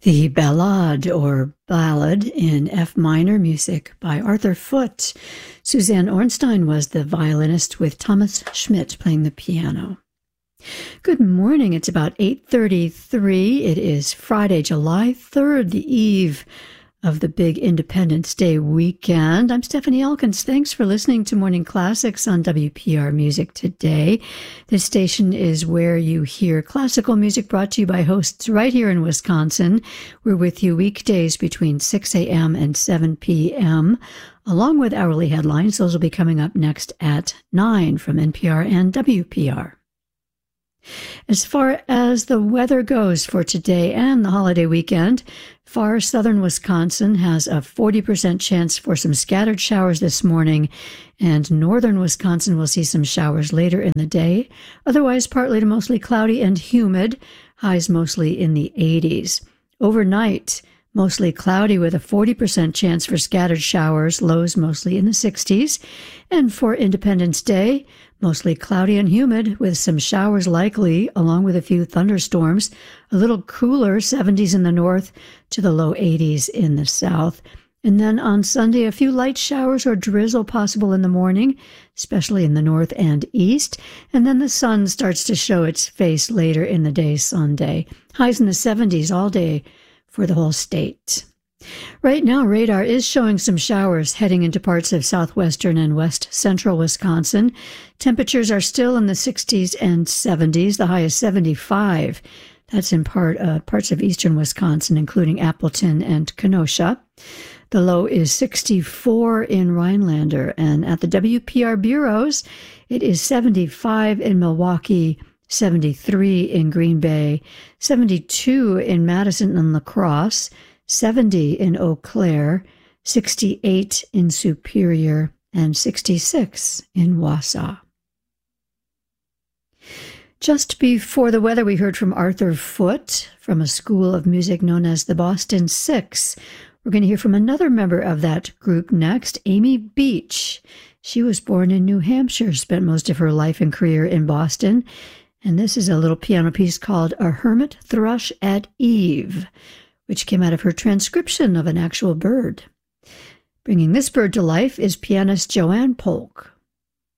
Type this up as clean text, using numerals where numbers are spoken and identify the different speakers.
Speaker 1: The Ballade or Ballad in F minor, music by Arthur Foote. Suzanne Ornstein was the violinist with Thomas Schmidt playing the piano. Good morning. It's about 8:33. It is Friday, July 3rd, the eve of the big Independence Day weekend. I'm Stephanie Elkins. Thanks for listening to Morning Classics on WPR Music Today. This station is where you hear classical music brought to you by hosts right here in Wisconsin. We're with you weekdays between 6 a.m. and 7 p.m., along with hourly headlines. Those will be coming up next at 9 from NPR and WPR. As far as the weather goes for today and the holiday weekend, far southern Wisconsin has a 40% chance for some scattered showers this morning, and northern Wisconsin will see some showers later in the day. Otherwise, partly to mostly cloudy and humid, highs mostly in the 80s. Overnight, mostly cloudy with a 40% chance for scattered showers, lows mostly in the 60s. And for Independence Day, mostly cloudy and humid with some showers likely, along with a few thunderstorms. A little cooler, 70s in the north to the low 80s in the south. And then on Sunday, a few light showers or drizzle possible in the morning, especially in the north and east. And then the sun starts to show its face later in the day Sunday. Highs in the 70s all day for the whole state. Right now, radar is showing some showers heading into parts of southwestern and west central Wisconsin. Temperatures are still in the 60s and 70s. The high is 75. That's in parts of eastern Wisconsin, including Appleton and Kenosha. The low is 64 in Rhinelander. And at the WPR bureaus, it is 75 in Milwaukee, 73 in Green Bay, 72 in Madison and La Crosse, 70 in Eau Claire, 68 in Superior, and 66 in Wausau. Just before the weather, we heard from Arthur Foote from a school of music known as the Boston Six. We're going to hear from another member of that group next, Amy Beach. She was born in New Hampshire, spent most of her life and career in Boston, and this is a little piano piece called A Hermit Thrush at Eve, which came out of her transcription of an actual bird. Bringing this bird to life is pianist Joanne Polk.